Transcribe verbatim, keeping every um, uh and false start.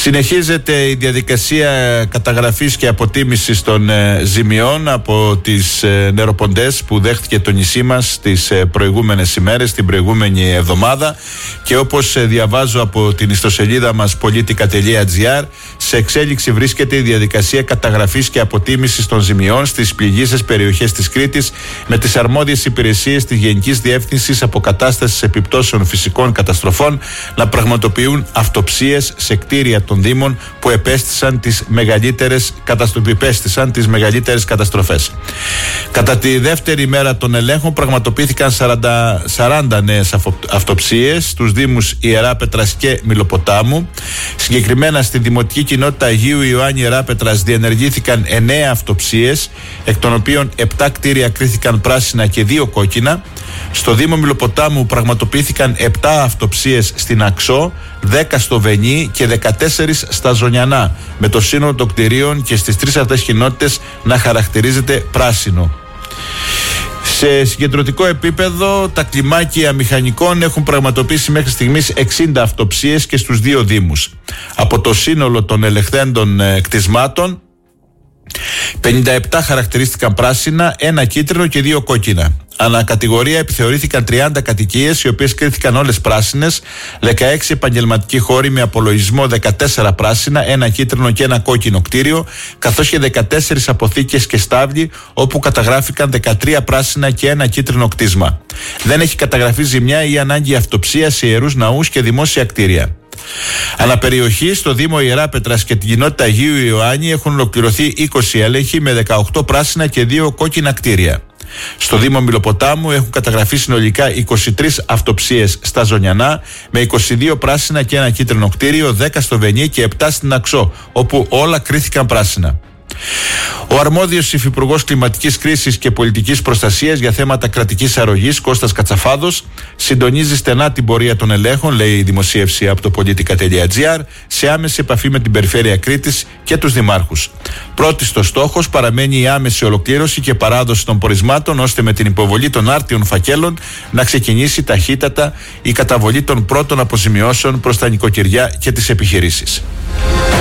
Συνεχίζεται η διαδικασία καταγραφής και αποτίμησης των ε, ζημιών από τις ε, νεροποντές που δέχτηκε το νησί μας τις ε, προηγούμενες ημέρες, την προηγούμενη εβδομάδα, και όπως ε, διαβάζω από την ιστοσελίδα μας politica τελεία gr, σε εξέλιξη βρίσκεται η διαδικασία καταγραφής και αποτίμησης των ζημιών στις πληγείσες περιοχές της Κρήτης με τις αρμόδιες υπηρεσίες της Γενικής Διεύθυνσης Αποκατάστασης Επιπτώσεων Φυσικών Καταστροφών να πραγματοποιούν αυτοψίες σε κτίρια των Δήμων που επέστησαν τις μεγαλύτερες, καταστροφές, τις μεγαλύτερες καταστροφές. Κατά τη δεύτερη μέρα των ελέγχων πραγματοποιήθηκαν σαράντα, σαράντα νέες αυτοψίες στους Δήμους Ιεράπετρας και Μυλοποτάμου. Συγκεκριμένα στη Δημοτική Κοινότητα Αγίου Ιωάννη Ιεράπετρας διενεργήθηκαν εννέα αυτοψίες, εκ των οποίων επτά κτίρια κρίθηκαν πράσινα και δύο κόκκινα. Στο Δήμο Μυλοποτάμου πραγματοποιήθηκαν επτά αυτοψίες στην Αξό, δέκα στο Βενί και δεκατέσσερις στα Ζωνιανά, με το σύνολο των κτηρίων και στις τρεις αυτές κοινότητες να χαρακτηρίζεται πράσινο. Σε συγκεντρωτικό επίπεδο, τα κλιμάκια μηχανικών έχουν πραγματοποιήσει μέχρι στιγμής εξήντα αυτοψίες και στους δύο Δήμους. Από το σύνολο των ελεγχθέντων ε, κτισμάτων, πενήντα επτά χαρακτηρίστηκαν πράσινα, ένα κίτρινο και δύο κόκκινα. Ανακατηγορία επιθεωρήθηκαν τριάντα κατοικίες, οι οποίες κρίθηκαν όλες πράσινες, δεκαέξι επαγγελματικοί χώροι με απολογισμό δεκατέσσερα πράσινα, ένα κίτρινο και ένα κόκκινο κτίριο, καθώς και δεκατέσσερις αποθήκες και στάβλοι, όπου καταγράφηκαν δεκατρία πράσινα και ένα κίτρινο κτίσμα. Δεν έχει καταγραφεί ζημιά ή ανάγκη αυτοψία σε ιερούς ναούς και δημόσια κτίρια. Αναπεριοχή, στο Δήμο Ιεράπετρας και την κοινότητα Αγίου Ιωάννη έχουν ολοκληρωθεί είκοσι έλεγχοι με δεκαοκτώ πράσινα και δύο κόκκινα κτίρια. Στο Δήμο Μυλοποτάμου έχουν καταγραφεί συνολικά είκοσι τρεις αυτοψίες στα Ζωνιανά με είκοσι δύο πράσινα και ένα κίτρινο κτίριο, δέκα στο Βενί και επτά στην Αξό, όπου όλα κρίθηκαν πράσινα. Ο αρμόδιος υφυπουργός κλιματικής κρίσης και πολιτικής προστασίας για θέματα κρατικής αρρωγής, Κώστας Κατσαφάδος, συντονίζει στενά την πορεία των ελέγχων, λέει η δημοσίευση από το politica τελεία gr, σε άμεση επαφή με την Περιφέρεια Κρήτης και τους δημάρχους. Πρώτιστος στόχος παραμένει η άμεση ολοκλήρωση και παράδοση των πορισμάτων, ώστε με την υποβολή των άρτιων φακέλων να ξεκινήσει ταχύτατα η καταβολή των πρώτων αποζημιώσεων προς τα νοικοκυριά και τις επιχειρήσεις.